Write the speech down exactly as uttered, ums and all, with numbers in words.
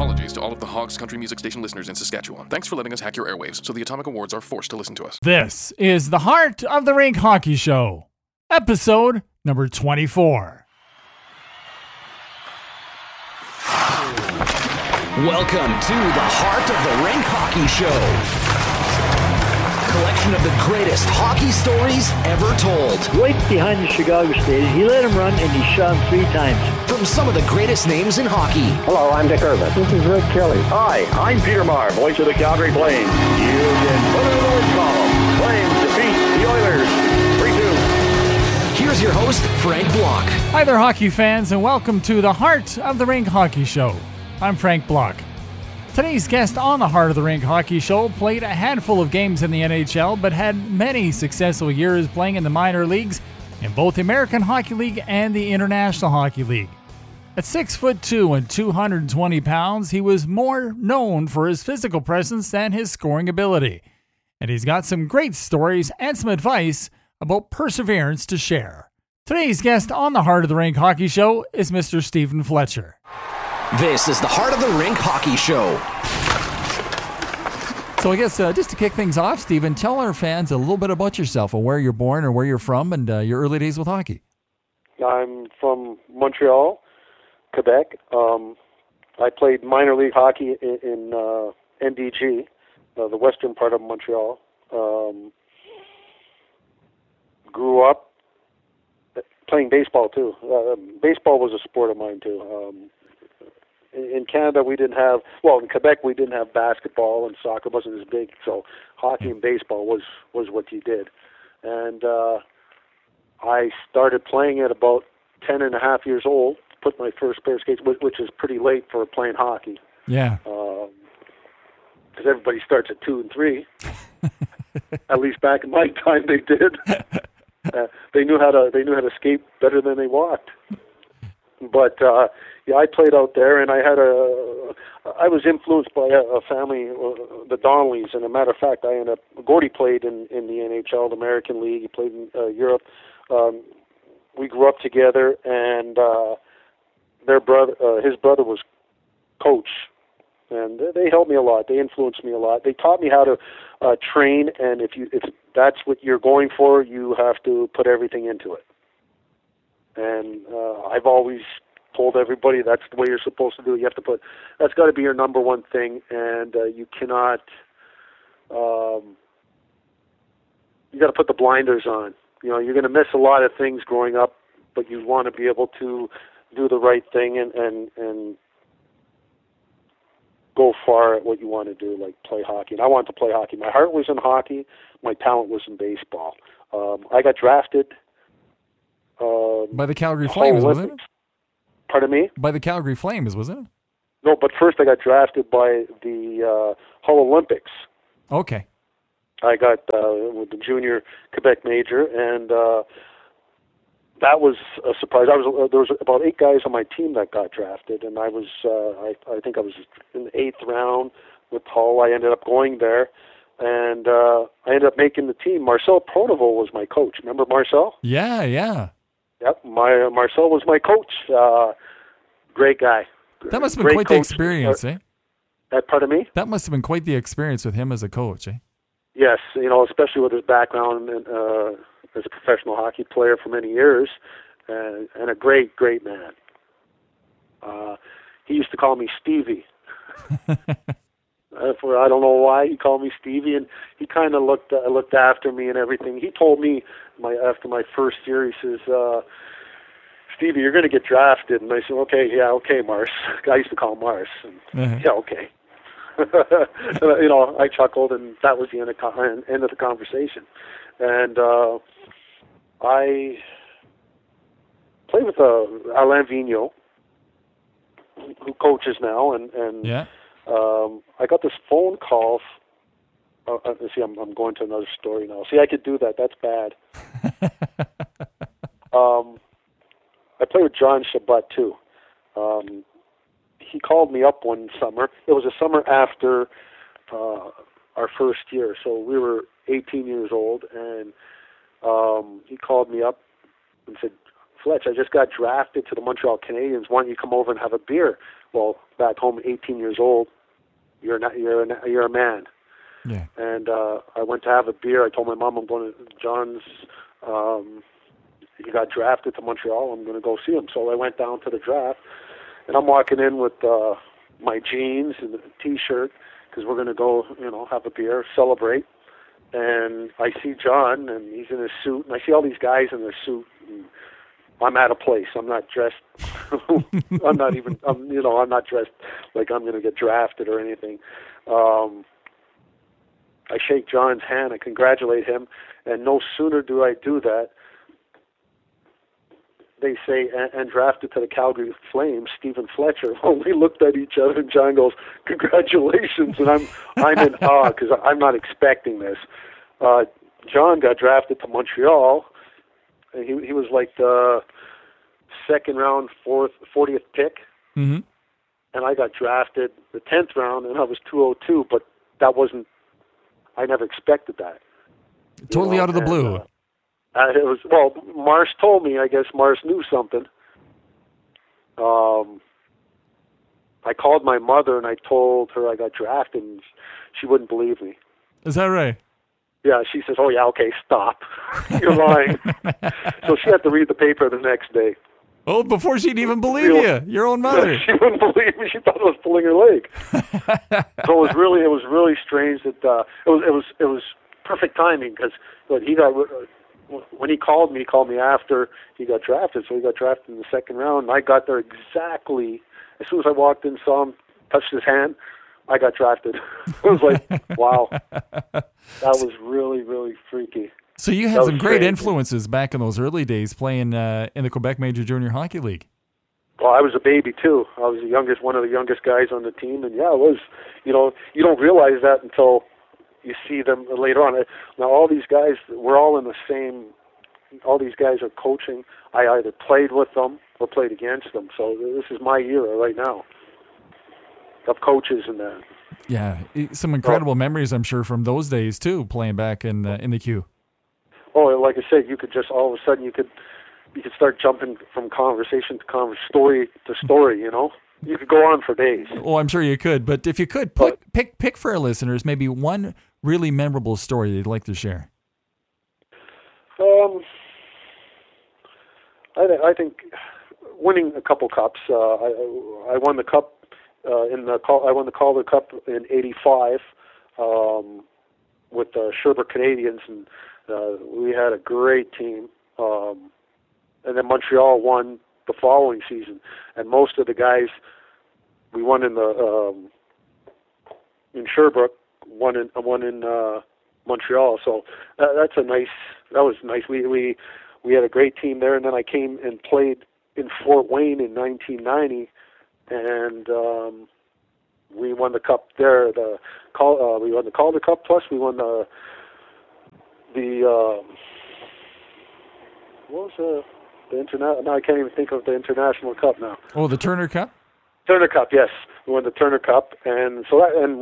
apologies to all of the Hogs Country Music Station listeners in Saskatchewan. Thanks for letting us hack your airwaves so the Atomic Awards are forced to listen to us. This is the Heart of the Rink Hockey Show, episode number twenty-four. Welcome to the Heart of the Rink Hockey Show. Collection of the greatest hockey stories ever told. Right behind the Chicago Stadium. He let him run and he shot him three times. From some of the greatest names in hockey. Hello, I'm Dick Irvin. This is Rick Kelly. Hi, I'm Peter Maher, voice of the Calgary Flames. You can put it in the win column. Flames defeat the Oilers three two. Here's your host, Frank Block. Hi there, hockey fans, and welcome to the Heart of the Rink Hockey Show. I'm Frank Block. Today's guest on the Heart of the Rink Hockey Show played a handful of games in the N H L, but had many successful years playing in the minor leagues in both the American Hockey League and the International Hockey League. At six foot two and two hundred twenty pounds, he was more known for his physical presence than his scoring ability. And he's got some great stories and some advice about perseverance to share. Today's guest on the Heart of the Rink Hockey Show is Mister Stephen Fletcher. This is the Heart of the Rink Hockey Show. So I guess uh, just to kick things off, Stephen, tell our fans a little bit about yourself and where you're born or where you're from and uh, your early days with hockey. I'm from Montreal, Quebec. Um, I played minor league hockey in, in uh, N D G, uh, the western part of Montreal. Um, grew up playing baseball, too. Uh, baseball was a sport of mine, too. Um, In Canada, we didn't have, well, in Quebec, we didn't have basketball and soccer wasn't as big, so hockey and baseball was, was what you did. And uh, I started playing at about ten and a half years old, put my first pair of skates, which is pretty late for playing hockey. Yeah. Because um, everybody starts at two and three. At least back in my time, they did. Uh, they knew how to they knew how to skate better than they walked. But uh, yeah, I played out there, and I had a. I was influenced by a, a family, uh, the Donnellys, and a matter of fact, I ended up. Gordy played in, in the N H L, the American League. He played in uh, Europe. Um, we grew up together, and uh, their brother, uh, his brother, was coach, and they helped me a lot. They influenced me a lot. They taught me how to uh, train, and if you if that's what you're going for, you have to put everything into it. And uh, I've always told everybody that's the way you're supposed to do it. You have to put, that's got to be your number one thing, and uh, you cannot, um, you got to put the blinders on. You know, you're going to miss a lot of things growing up, but you want to be able to do the right thing and, and, and go far at what you want to do, like play hockey. And I wanted to play hockey. My heart was in hockey. My talent was in baseball. Um, I got drafted. Um, By the Calgary Flames, wasn't it? Pardon me? By the Calgary Flames, wasn't it? No, but first I got drafted by the uh, Hull Olympics. Okay. I got uh, with the junior Quebec major, and uh, that was a surprise. I was uh, there was about eight guys on my team that got drafted, and I was uh, I, I think I was in the eighth round with Hull. I ended up going there, and uh, I ended up making the team. Marcel Pronovo was my coach. Remember Marcel? Yeah, yeah. Yep, my uh, Marcel was my coach. Uh, great guy. That must have been great quite coach. the experience, eh? Uh, pardon me? That must have been quite the experience with him as a coach, eh? Yes, you know, especially with his background uh, as a professional hockey player for many years, and, and a great, great man. Uh, he used to call me Stevie. Uh, for I don't know why he called me Stevie, and he kind of looked uh, looked after me and everything. He told me my after my first year, he says, uh, "Stevie, you're going to get drafted." And I said, "Okay, yeah, okay, Mars." I used to call him Mars. And, Uh-huh. Yeah, okay. You know, I chuckled, and that was the end of, con- end of the conversation. And uh, I played with uh, Alain Vigneault, who coaches now, and and. Yeah. Um, I got this phone call. Uh, uh, see, I'm, I'm going to another story now. See, I could do that. That's bad. um, I played with John Shabbat, too. Um, he called me up one summer. It was a summer after uh, our first year. So we were eighteen years old, and um, he called me up and said, "Fletch, I just got drafted to the Montreal Canadiens. Why don't you come over and have a beer well, back home, eighteen years old, you're not, you're a, you're a man. Yeah. And uh, I went to have a beer. I told my mom I'm going to John's. Um, he got drafted to Montreal. I'm going to go see him. So I went down to the draft, and I'm walking in with uh, my jeans and a T-shirt because we're going to go, you know, have a beer, celebrate. And I see John, and he's in his suit, and I see all these guys in their suit. And I'm out of place. I'm not dressed. I'm not even. I'm, you know, I'm not dressed like I'm going to get drafted or anything. Um, I shake John's hand. I congratulate him, and no sooner do I do that, they say, and, and drafted to the Calgary Flames, Stephen Fletcher. Well, we looked at each other, and John goes, "Congratulations!" And I'm I'm in awe because I'm not expecting this. Uh, John got drafted to Montreal. And he he was like the second round, fourth, fortieth pick, Mm-hmm. and I got drafted the tenth round, and I was two oh two. But that wasn't. I never expected that. Totally You know, out of the and, blue. Uh, uh, it was well. Mars told me. I guess Mars knew something. Um, I called my mother and I told her I got drafted, and she wouldn't believe me. Is that right? Yeah, she says, "Oh yeah, okay, stop. You're lying." So she had to read the paper the next day. Oh, before she'd even believe you, your own mother. She wouldn't believe me. She thought I was pulling her leg. So it was really, it was really strange that uh, it was, it was, it was perfect timing because he got when he called me, he called me after he got drafted. So he got drafted in the second round, and I got there exactly as soon as I walked in, saw him, touched his hand. I got drafted. It was like, wow, that was really, really freaky. So you That had was some great crazy. influences back in those early days playing uh, in the Quebec Major Junior Hockey League. Well, I was a baby too. I was the youngest, one of the youngest guys on the team, and yeah, it was. You know, you don't realize that until you see them later on. Now, all these guys, we're all in the same. All these guys are coaching. I either played with them or played against them. So this is my era right now of coaches and that. Yeah, some incredible memories, I'm sure, from those days too, playing back in uh, in the Q. Oh, like I said, you could just all of a sudden you could you could start jumping from conversation to conversation, story to story. You know, you could go on for days. Oh, I'm sure you could. But if you could, pick pick, pick for our listeners maybe one really memorable story they'd like to share. Um, I, th- I think winning a couple cups. Uh, I I won the cup uh, in the Cal- I won the Calder Cup in eighty-five um, with the Sherbrooke Canadians, and uh, we had a great team. Um, and then Montreal won the following season, and most of the guys we won in the um, in Sherbrooke, one in one in uh, Montreal. So that, that's a nice. That was nice. We we we had a great team there, and then I came and played in Fort Wayne in nineteen ninety, and um, we won the cup there. The call uh, we won the Calder Cup, plus we won the the uh, what was the the interna- Now I can't even think of the International Cup now. Oh, the Turner Cup? Turner Cup, yes, we won the Turner Cup, and so that and.